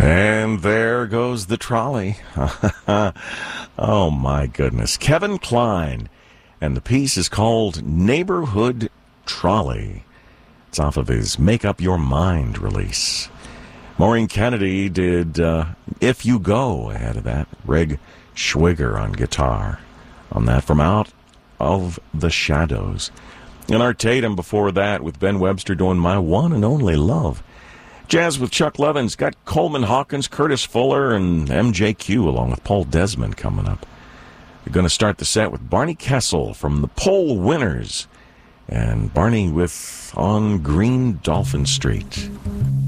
And there goes the trolley. Oh, my goodness. Kevin Kline. And the piece is called Neighborhood Trolley. It's off of his Make Up Your Mind release. Maureen Kennedy did If You Go ahead of that. Reg Schwiger on guitar on that from Out of the Shadows. And Art Tatum before that with Ben Webster doing My One and Only Love. Jazz with Chuck Levins. Got Coleman Hawkins, Curtis Fuller, and MJQ along with Paul Desmond coming up. We're going to start the set with Barney Kessel from the Poll Winners. And Barney with On Green Dolphin Street.